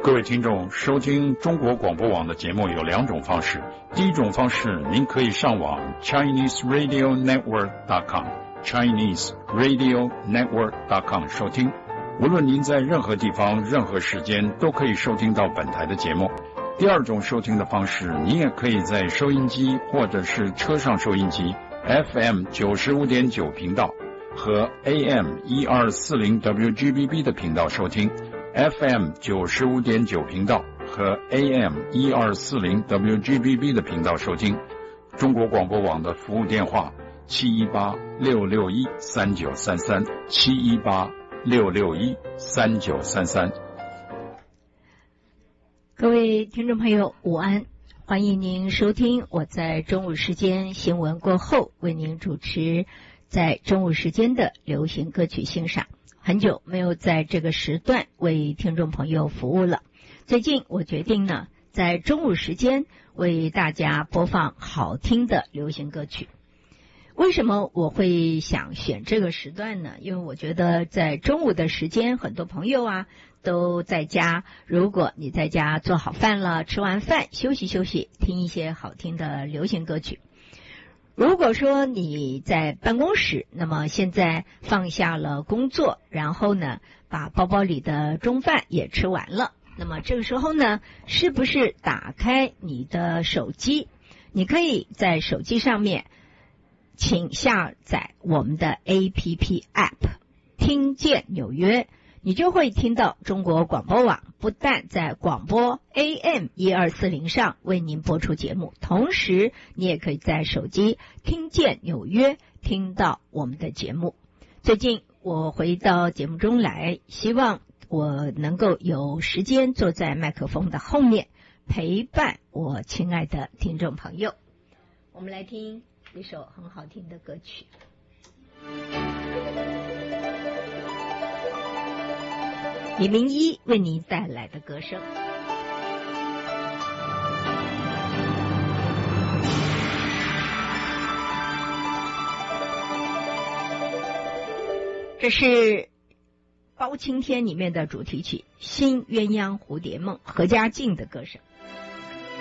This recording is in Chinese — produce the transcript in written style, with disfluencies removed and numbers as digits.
各位听众，收听中国广播网的节目有两种方式。第一种方式，您可以上网 ChineseRadioNetwork.com 收听。无论您在任何地方、任何时间，都可以收听到本台的节目。第二种收听的方式，你也可以在收音机或者是车上收音机 FM 95.9频道和 AM 1240 WGBB 的频道收听。FM 95.9频道和 AM 1240 WGBB 的频道收听。中国广播网的服务电话718-661-3933 718-661-3933。 各位听众朋友午安，欢迎您收听我在中午时间新闻过后为您主持在中午时间的流行歌曲欣赏。很久没有在这个时段为听众朋友服务了。最近我决定呢，在中午时间为大家播放好听的流行歌曲。为什么我会想选这个时段呢？因为我觉得在中午的时间，很多朋友啊都在家。如果你在家做好饭了，吃完饭休息休息，听一些好听的流行歌曲。如果说你在办公室，那么现在放下了工作，然后呢，把包包里的中饭也吃完了，那么这个时候呢，是不是打开你的手机？你可以在手机上面请下载我们的 APP App 听见纽约，你就会听到中国广播网不但在广播 AM 1240上为您播出节目，同时你也可以在手机听见纽约听到我们的节目。最近我回到节目中来，希望我能够有时间坐在麦克风的后面陪伴我亲爱的听众朋友。我们来听一首很好听的歌曲，李明一为您带来的歌声。这是包青天里面的主题曲《新鸳鸯蝴蝶梦》，何家劲的歌声。